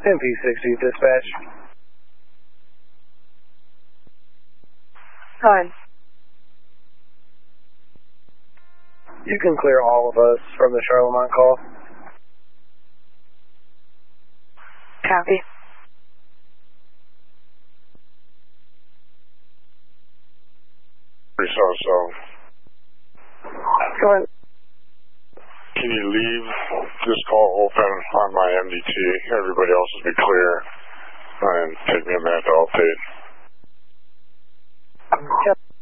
MP60 dispatch. Fine. You can clear all of us from the Charlemont call. Copy. So. Go on. Can you leave this call open on my MDT? Everybody else will be clear. And take me a minute to update. Yep.